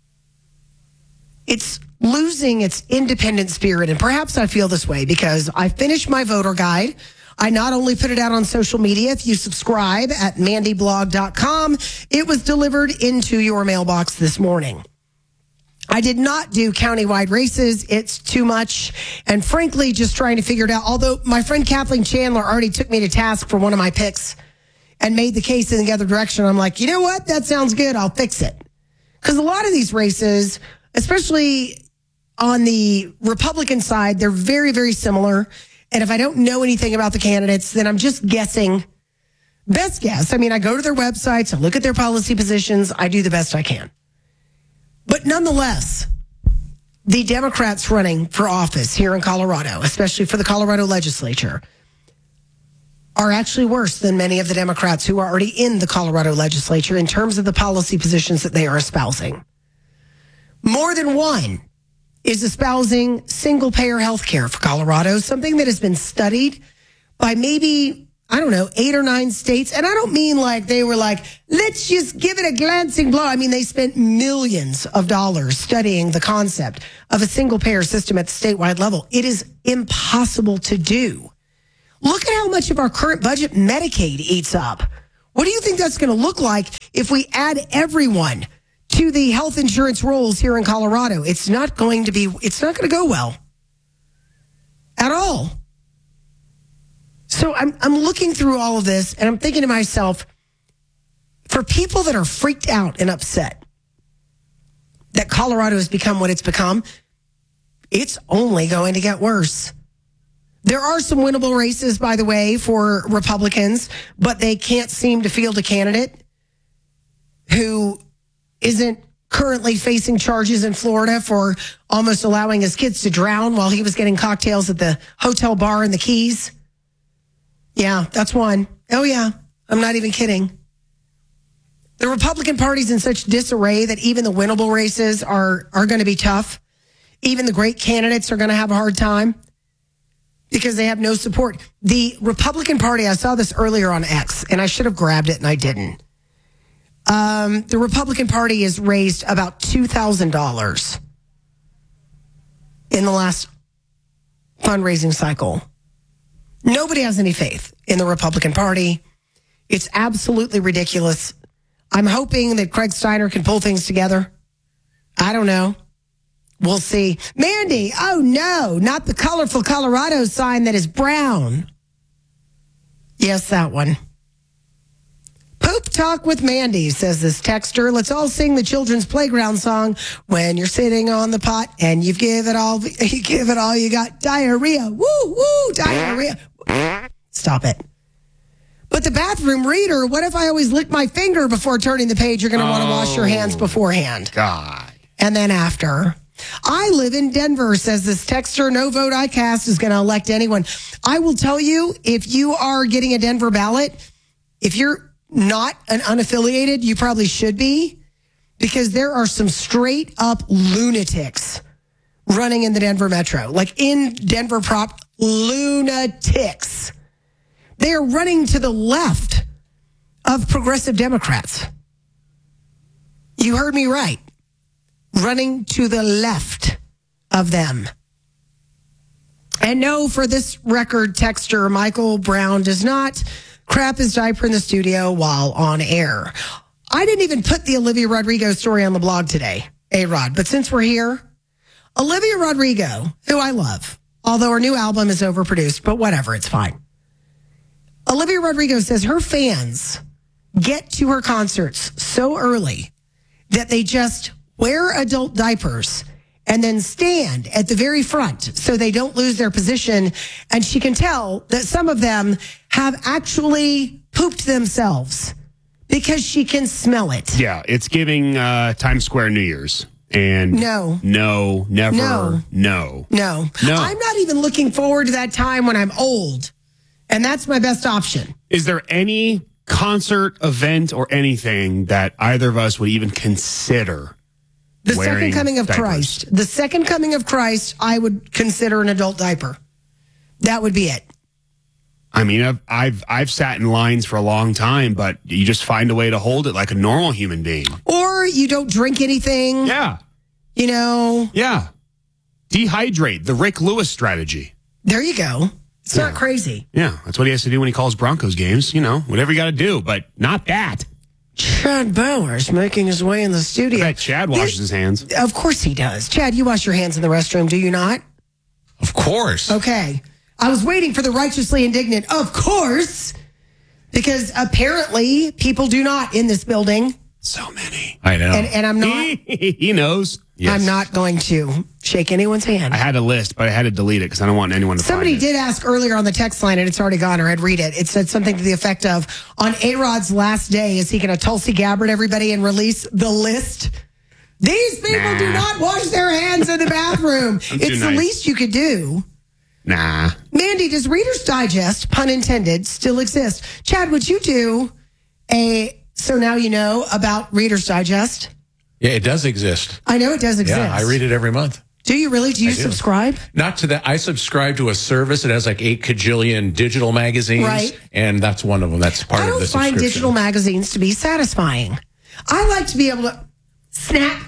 [SPEAKER 5] It's losing its independent spirit. And perhaps I feel this way because I finished my voter guide. I not only put it out on social media, if you subscribe at mandyblog.com, it was delivered into your mailbox this morning. I did not do countywide races. It's too much. And frankly, just trying to figure it out. Although my friend Kathleen Chandler already took me to task for one of my picks and made the case in the other direction. I'm like, you know what? That sounds good. I'll fix it. Because a lot of these races, especially on the Republican side, they're very, very similar. And if I don't know anything about the candidates, then I'm just guessing. Best guess. I mean, I go to their websites, I look at their policy positions, I do the best I can. But nonetheless, the Democrats running for office here in Colorado, especially for the Colorado legislature, are actually worse than many of the Democrats who are already in the Colorado legislature in terms of the policy positions that they are espousing. More than one is espousing single-payer health care for Colorado, something that has been studied by maybe, 8 or 9 states. And I don't mean like they were like, let's just give it a glancing blow. I mean, they spent millions of dollars studying the concept of a single-payer system at the statewide level. It is impossible to do. Look at how much of our current budget Medicaid eats up. What do you think that's going to look like if we add everyone to the health insurance rolls here in Colorado? It's not going to go well at all. So I'm looking through all of this and I'm thinking to myself, for people that are freaked out and upset that Colorado has become what it's become, it's only going to get worse. There are some winnable races, by the way, for Republicans, but they can't seem to field a candidate who isn't currently facing charges in Florida for almost allowing his kids to drown while he was getting cocktails at the hotel bar in the Keys. Yeah, that's one. Oh, yeah. I'm not even kidding. The Republican Party's in such disarray that even the winnable races are going to be tough. Even the great candidates are going to have a hard time because they have no support. The Republican Party, I saw this earlier on X, and I should have grabbed it, and I didn't. The Republican Party has raised about $2,000 in the last fundraising cycle. Nobody has any faith in the Republican Party. It's absolutely ridiculous. I'm hoping that Craig Steiner can pull things together. I don't know. We'll see. Mandy, oh no, not the colorful Colorado sign that is brown. Yes, that one. Poop talk with Mandy, says this texter. Let's all sing the children's playground song when you're sitting on the pot and you give it all you got. Diarrhea. Woo, woo, diarrhea. Stop it. But the bathroom reader, what if I always lick my finger before turning the page? You're going to want to wash your hands beforehand.
[SPEAKER 2] God.
[SPEAKER 5] And then after. I live in Denver, says this texter. No vote I cast is going to elect anyone. I will tell you, if you are getting a Denver ballot, if you're not an unaffiliated, you probably should be, because there are some straight up lunatics running in the Denver Metro, like in Denver prop, lunatics. They are running to the left of progressive Democrats. You heard me right. Running to the left of them. And no, for this record, texter Michael Brown does not crap his diaper in the studio while on air. I didn't even put the Olivia Rodrigo story on the blog today, A-Rod. But since we're here, Olivia Rodrigo, who I love, although her new album is overproduced, but whatever, it's fine. Olivia Rodrigo says her fans get to her concerts so early that they just wear adult diapers and then stand at the very front so they don't lose their position. And she can tell that some of them have actually pooped themselves because she can smell it.
[SPEAKER 2] Yeah, it's giving Times Square New Year's. And
[SPEAKER 5] no,
[SPEAKER 2] never,
[SPEAKER 5] no.
[SPEAKER 2] No.
[SPEAKER 5] I'm not even looking forward to that time when I'm old. And that's my best option.
[SPEAKER 2] Is there any concert, event, or anything that either of us would even consider
[SPEAKER 5] the
[SPEAKER 2] wearing
[SPEAKER 5] second coming of
[SPEAKER 2] diapers?
[SPEAKER 5] Christ? The second coming of Christ, I would consider an adult diaper. That would be it.
[SPEAKER 2] I mean, I've sat in lines for a long time, but you just find a way to hold it like a normal human being.
[SPEAKER 5] Or you don't drink anything.
[SPEAKER 2] Yeah.
[SPEAKER 5] You know.
[SPEAKER 2] Yeah. Dehydrate, the Rick Lewis strategy.
[SPEAKER 5] There you go. It's not crazy.
[SPEAKER 2] Yeah, that's what he has to do when he calls Broncos games. You know, whatever you got to do, but not that.
[SPEAKER 5] Chad Bowers making his way in the studio.
[SPEAKER 2] I bet Chad washes his hands.
[SPEAKER 5] Of course he does. Chad, you wash your hands in the restroom, do you not?
[SPEAKER 8] Of course.
[SPEAKER 5] Okay. I was waiting for the righteously indignant, of course, because apparently people do not in this building.
[SPEAKER 2] So many.
[SPEAKER 8] I know.
[SPEAKER 5] And I'm not.
[SPEAKER 2] He knows.
[SPEAKER 8] Yes.
[SPEAKER 5] I'm not going to shake anyone's hand.
[SPEAKER 2] I had a list, but I had to delete it because I don't want anyone to
[SPEAKER 5] Somebody
[SPEAKER 2] find it.
[SPEAKER 5] did ask earlier on the text line, and it's already gone, or I'd read it. It said something to the effect of, on A-Rod's last day, is he going to Tulsi Gabbard everybody and release the list? These people do not wash their hands in the bathroom. It's the least you could do.
[SPEAKER 2] Nah.
[SPEAKER 5] Mandy, does Reader's Digest, pun intended, still exist? Chad, would you do a So Now You Know about Reader's Digest?
[SPEAKER 8] Yeah, it does exist.
[SPEAKER 5] I know it does exist.
[SPEAKER 8] Yeah, I read it every month.
[SPEAKER 5] Do you really? Do you subscribe?
[SPEAKER 8] Not to that. I subscribe to a service that has like 8 kajillion digital magazines.
[SPEAKER 5] Right.
[SPEAKER 8] And that's one of them. That's part of the subscription.
[SPEAKER 5] I don't find digital magazines to be satisfying. I like to be able to snap,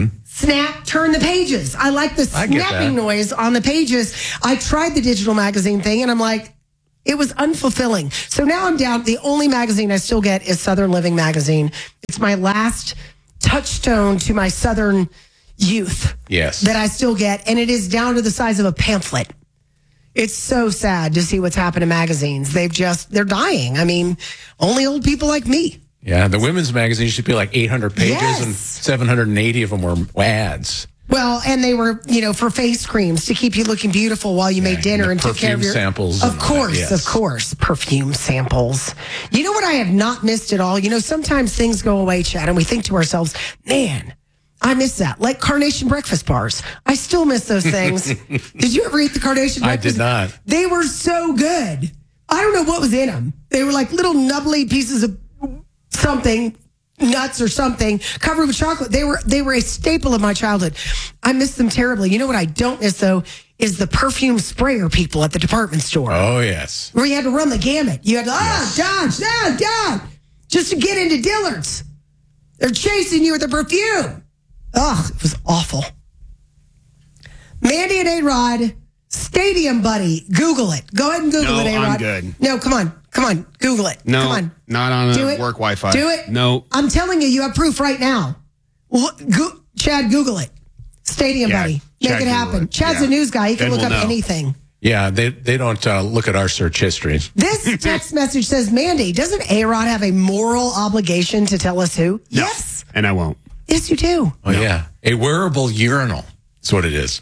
[SPEAKER 5] turn the pages. I like the snapping noise on the pages. I tried the digital magazine thing and I'm like, it was unfulfilling. So now I'm down. The only magazine I still get is Southern Living magazine. It's my last touchstone to my Southern youth.
[SPEAKER 8] Yes.
[SPEAKER 5] That I still get. And it is down to the size of a pamphlet. It's so sad to see what's happened to magazines. They're dying. I mean, only old people like me.
[SPEAKER 8] Yeah, the women's magazine should be like 800 pages
[SPEAKER 5] Yes.
[SPEAKER 8] and 780 of them were ads.
[SPEAKER 5] Well, and they were, for face creams to keep you looking beautiful while you made dinner and took care of your
[SPEAKER 8] samples.
[SPEAKER 5] Of course, perfume samples. You know what I have not missed at all? Sometimes things go away, Chad, and we think to ourselves, man, I miss that. Like Carnation breakfast bars. I still miss those things. Did you ever eat the Carnation breakfast?
[SPEAKER 8] I did not.
[SPEAKER 5] They were so good. I don't know what was in them. They were like little nubbly pieces of something, nuts or something, covered with chocolate. They were a staple of my childhood. I miss them terribly. You know what I don't miss, though, is the perfume sprayer people at the department store.
[SPEAKER 8] Oh, yes.
[SPEAKER 5] Where you had to run the gamut. You had to, dodge, just to get into Dillard's. They're chasing you with the perfume. Ugh, it was awful. Mandy and A-Rod, Stadium Buddy. Google it. Go ahead and Google it, A-Rod.
[SPEAKER 2] I'm good.
[SPEAKER 5] No, come on. Google it.
[SPEAKER 2] No,
[SPEAKER 5] come on.
[SPEAKER 2] not on
[SPEAKER 5] Do
[SPEAKER 2] a
[SPEAKER 5] it.
[SPEAKER 2] work Wi-Fi.
[SPEAKER 5] Do it.
[SPEAKER 2] No.
[SPEAKER 5] I'm telling you have proof right now. Chad, Google it. Stadium Buddy. Make
[SPEAKER 2] Chad,
[SPEAKER 5] it happen.
[SPEAKER 2] Google it.
[SPEAKER 5] Chad's
[SPEAKER 2] Yeah.
[SPEAKER 5] a news guy. He can
[SPEAKER 2] Then
[SPEAKER 5] look
[SPEAKER 2] we'll
[SPEAKER 5] up
[SPEAKER 2] know.
[SPEAKER 5] anything.
[SPEAKER 8] Yeah, they don't look at our search history.
[SPEAKER 5] This text message says, Mandy, doesn't A-Rod have a moral obligation to tell us who?
[SPEAKER 2] No.
[SPEAKER 5] Yes.
[SPEAKER 2] And I won't.
[SPEAKER 5] Yes, you do.
[SPEAKER 8] Oh, yeah. A wearable urinal. That's what it is.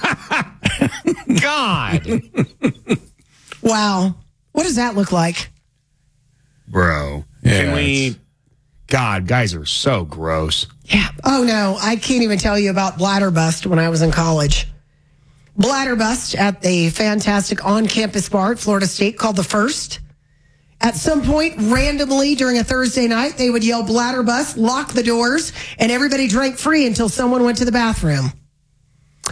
[SPEAKER 2] God.
[SPEAKER 5] Wow. What does that look like?
[SPEAKER 2] Bro.
[SPEAKER 8] Yeah,
[SPEAKER 2] Can we... God, guys are so gross.
[SPEAKER 5] Yeah. Oh, no. I can't even tell you about bladder bust when I was in college. Bladder bust at the fantastic on-campus bar at Florida State called The First. At some point, randomly during a Thursday night, they would yell bladder bust, lock the doors, and everybody drank free until someone went to the bathroom.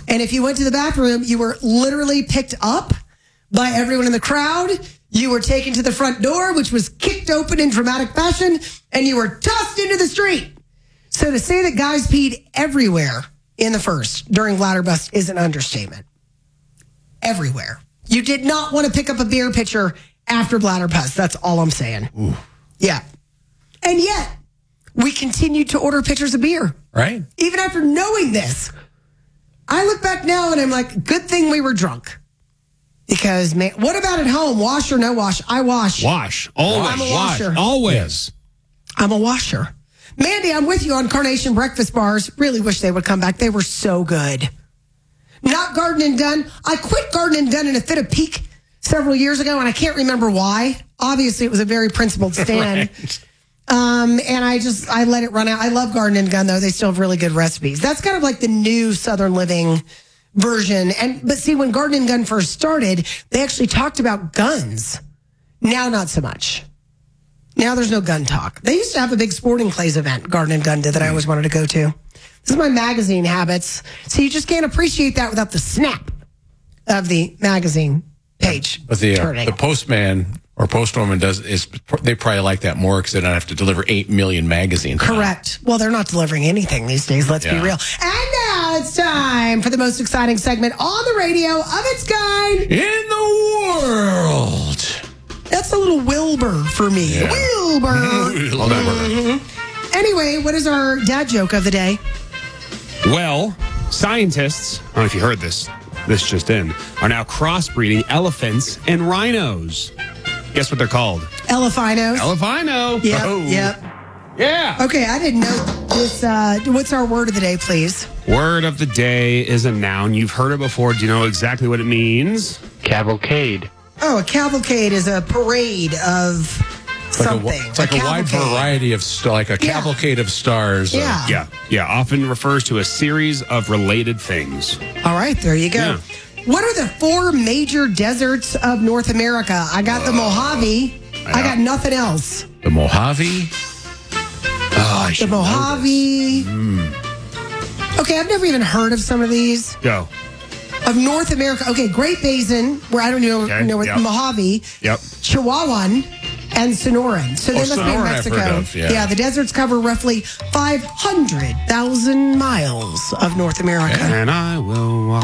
[SPEAKER 5] And if you went to the bathroom, you were literally picked up by everyone in the crowd. You were taken to the front door, which was kicked open in dramatic fashion, and you were tossed into the street. So to say that guys peed everywhere in the first during Bladderbust is an understatement. Everywhere. You did not want to pick up a beer pitcher after Bladderbust. That's all I'm saying.
[SPEAKER 8] Ooh.
[SPEAKER 5] Yeah. And yet, we continued to order pitchers of beer.
[SPEAKER 8] Right.
[SPEAKER 5] Even after knowing this. I look back now and I'm like, good thing we were drunk. Because, man, what about at home? Wash or no wash? I wash.
[SPEAKER 2] Wash. Always.
[SPEAKER 5] I'm a washer.
[SPEAKER 2] Wash. Always.
[SPEAKER 5] I'm a washer. Mandy, I'm with you on Carnation breakfast bars. Really wish they would come back. They were so good. Not Garden and Done. I quit Garden and Done in a fit of pique several years ago, and I can't remember why. Obviously, it was a very principled stand.
[SPEAKER 2] Right.
[SPEAKER 5] And I let it run out. I love Garden and Gun, though. They still have really good recipes. That's kind of like the new Southern Living version. But see, when Garden and Gun first started, they actually talked about guns. Now, not so much. Now there's no gun talk. They used to have a big Sporting Clays event, Garden and Gun did, that I always wanted to go to. This is my magazine habits. So you just can't appreciate that without the snap of the magazine page.
[SPEAKER 8] But the postman or postwoman they probably like that more because they don't have to deliver 8 million magazines.
[SPEAKER 5] Correct. Well, they're not delivering anything these days, let's be real. And now it's time for the most exciting segment on the radio of its kind
[SPEAKER 8] in the world.
[SPEAKER 5] That's a little Wilbur for me.
[SPEAKER 8] Yeah.
[SPEAKER 5] Wilbur. Anyway, what is our dad joke of the day?
[SPEAKER 2] Well, scientists, I don't know if you heard this just in, are now crossbreeding elephants and rhinos. Guess what they're called?
[SPEAKER 5] Elephinos.
[SPEAKER 2] Elephino.
[SPEAKER 5] Yep,
[SPEAKER 2] Oh.
[SPEAKER 5] yep.
[SPEAKER 2] Yeah.
[SPEAKER 5] Okay, I didn't know this. What's our word of the day, please?
[SPEAKER 2] Word of the day is a noun. You've heard it before. Do you know exactly what it means?
[SPEAKER 12] Cavalcade.
[SPEAKER 5] Oh, a cavalcade is a parade of something.
[SPEAKER 8] It's like a wide variety of like a cavalcade of stars.
[SPEAKER 5] Yeah.
[SPEAKER 2] Yeah. Often refers to a series of related things.
[SPEAKER 5] All right, there you go.
[SPEAKER 2] Yeah.
[SPEAKER 5] What are the 4 major deserts of North America? I got the Mojave. I got nothing else.
[SPEAKER 8] The Mojave.
[SPEAKER 2] Oh,
[SPEAKER 5] the Mojave. Okay, I've never even heard of some of these.
[SPEAKER 2] Go.
[SPEAKER 5] Of North America. Okay, Great Basin, where I don't know what Mojave.
[SPEAKER 2] Yep.
[SPEAKER 5] Chihuahuan and Sonoran. So they must be in
[SPEAKER 2] Sonoran
[SPEAKER 5] Mexico.
[SPEAKER 2] I've heard of, yeah.
[SPEAKER 5] The deserts cover roughly 500,000 miles of North America.
[SPEAKER 2] And I will walk.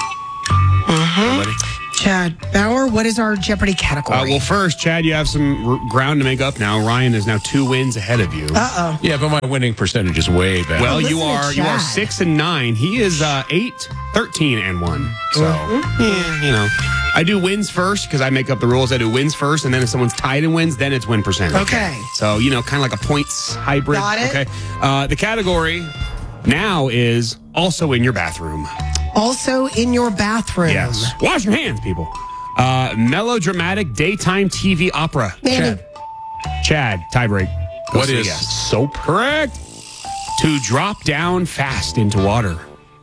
[SPEAKER 5] Chad Bauer, what is our Jeopardy category?
[SPEAKER 2] Well, first, Chad, you have some ground to make up now. Ryan is now 2 wins ahead of you.
[SPEAKER 5] Uh-oh.
[SPEAKER 8] Yeah, but my winning percentage is way better.
[SPEAKER 2] Well, you are 6 and 9. He is 8, 13 and 1. So, yeah, I do wins first because I make up the rules. I do wins first, and then if someone's tied and wins, then it's win percentage.
[SPEAKER 5] Okay.
[SPEAKER 2] So, kind of like a points hybrid.
[SPEAKER 5] Got it.
[SPEAKER 2] Okay. The category now is also in your bathroom.
[SPEAKER 5] Also in your bathroom.
[SPEAKER 2] Yes. Wash your hands, people. Melodramatic daytime TV opera.
[SPEAKER 5] Mandy.
[SPEAKER 2] Chad, tiebreak.
[SPEAKER 8] What is soap?
[SPEAKER 2] Correct. To drop down fast into water.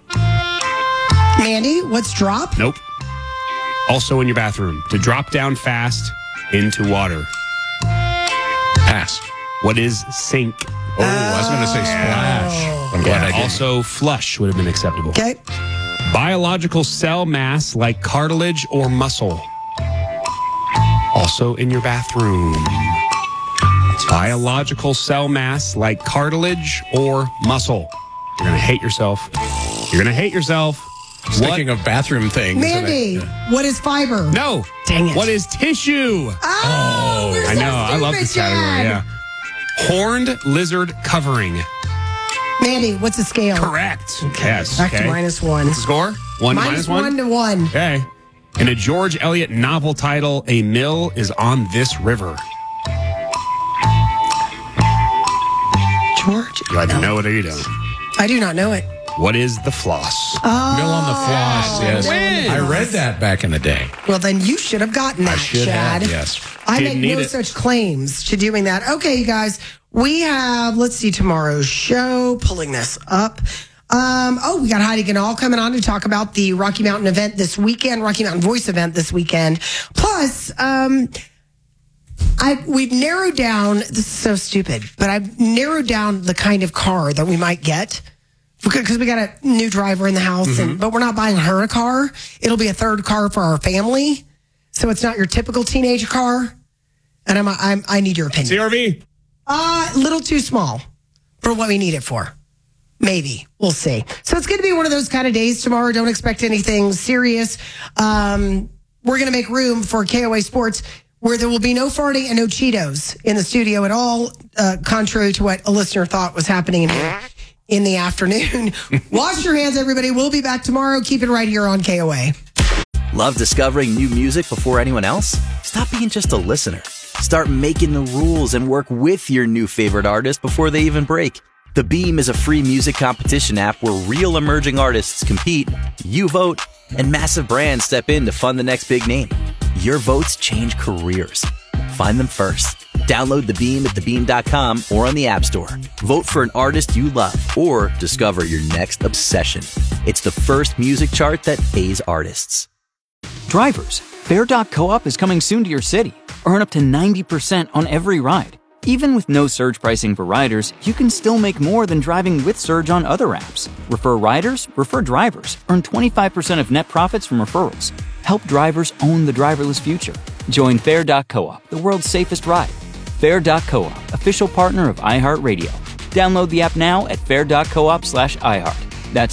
[SPEAKER 5] Mandy, what's drop?
[SPEAKER 2] Nope. Also in your bathroom. To drop down fast into water.
[SPEAKER 8] Pass.
[SPEAKER 2] What is sink?
[SPEAKER 8] Oh, I was going to say splash. I'm glad I didn't.
[SPEAKER 2] Also, flush would have been acceptable.
[SPEAKER 5] Okay.
[SPEAKER 2] Biological cell mass like cartilage or muscle. Also in your bathroom. Biological cell mass like cartilage or muscle. You're going to hate yourself. You're going to hate yourself.
[SPEAKER 8] Speaking of bathroom things.
[SPEAKER 5] Mandy, what is fiber?
[SPEAKER 2] No.
[SPEAKER 5] Dang it.
[SPEAKER 2] What is tissue?
[SPEAKER 5] Oh,
[SPEAKER 2] I know. I love this category. Yeah. Horned lizard covering.
[SPEAKER 5] Mandy, what's a scale?
[SPEAKER 2] Correct.
[SPEAKER 5] Okay.
[SPEAKER 2] Yes.
[SPEAKER 5] Back to -1.
[SPEAKER 2] What's the score?
[SPEAKER 5] Minus 1 to 1.
[SPEAKER 2] Okay. In a George Eliot novel title, A Mill is on This River.
[SPEAKER 5] George?
[SPEAKER 2] You either know it or you don't.
[SPEAKER 5] I do not know it.
[SPEAKER 2] What is the floss?
[SPEAKER 5] Oh,
[SPEAKER 8] Mill on the floss, yes.
[SPEAKER 2] Win.
[SPEAKER 8] I read that back in the day.
[SPEAKER 5] Well, then you should have gotten that,
[SPEAKER 8] I should
[SPEAKER 5] Chad.
[SPEAKER 8] have, yes.
[SPEAKER 5] I
[SPEAKER 2] Didn't
[SPEAKER 5] make no
[SPEAKER 2] need it.
[SPEAKER 5] such claims to doing that. Okay, you guys, we have, let's see, tomorrow's show, pulling this up. We got Heidi Ganal coming on to talk about the Rocky Mountain event this weekend, Rocky Mountain Voice event this weekend. Plus, we've narrowed down, this is so stupid, but I've narrowed down the kind of car that we might get because we got a new driver in the house, but we're not buying her a car. It'll be a third car for our family. So it's not your typical teenager car. And I need your opinion.
[SPEAKER 2] CRV?
[SPEAKER 5] A little too small for what we need it for. Maybe. We'll see. So it's going to be one of those kind of days tomorrow. Don't expect anything serious. We're going to make room for KOA Sports, where there will be no farting and no Cheetos in the studio at all, contrary to what a listener thought was happening in the afternoon. Wash your hands, everybody. We'll be back tomorrow. Keep it right here on KOA.
[SPEAKER 12] Love discovering new music before anyone else? Stop being just a listener. Start making the rules and work with your new favorite artist before they even break. The Beam is a free music competition app where real emerging artists compete, you vote, and massive brands step in to fund the next big name. Your votes change careers. Find them first. Download The Beam at thebeam.com or on the App Store. Vote for an artist you love or discover your next obsession. It's the first music chart that pays artists.
[SPEAKER 13] Drivers, Fair.coop is coming soon to your city. Earn up to 90% on every ride. Even with no surge pricing for riders, you can still make more than driving with Surge on other apps. Refer riders, refer drivers. Earn 25% of net profits from referrals. Help drivers own the driverless future. Join Fair.coop, the world's safest ride. Fair.coop, official partner of iHeartRadio. Download the app now at fair.coop/iHeart. That's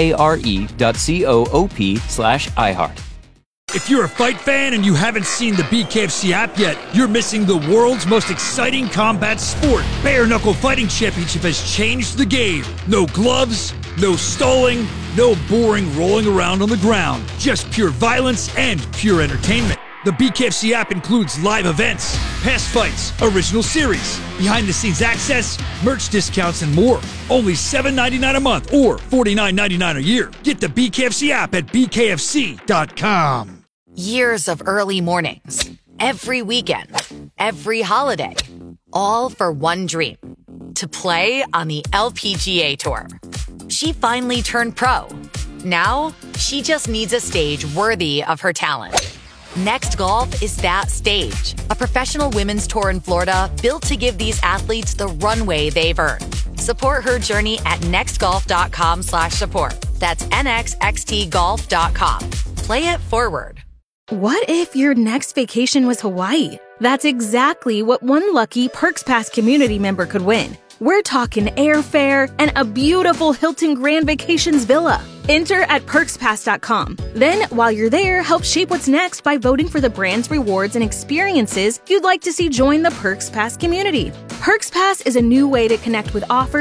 [SPEAKER 13] FARE.coop/iHeart.
[SPEAKER 14] If you're a fight fan and you haven't seen the BKFC app yet, you're missing the world's most exciting combat sport. Bare Knuckle Fighting Championship has changed the game. No gloves, no stalling, no boring rolling around on the ground. Just pure violence and pure entertainment. The BKFC app includes live events, past fights, original series, behind-the-scenes access, merch discounts, and more. Only $7.99 a month or $49.99 a year. Get the BKFC app at bkfc.com.
[SPEAKER 18] Years of early mornings, every weekend, every holiday, all for one dream, to play on the LPGA Tour. She finally turned pro. Now, she just needs a stage worthy of her talent. Next Golf is that stage, a professional women's tour in Florida built to give these athletes the runway they've earned. Support her journey at nextgolf.com/support. That's nxxtgolf.com. Play it forward.
[SPEAKER 20] What if your next vacation was Hawaii? That's exactly what one lucky Perks Pass community member could win. We're talking airfare and a beautiful Hilton Grand Vacations villa. Enter at perkspass.com. Then, while you're there, help shape what's next by voting for the brands, rewards, and experiences you'd like to see join the Perks Pass community. Perks Pass is a new way to connect with offers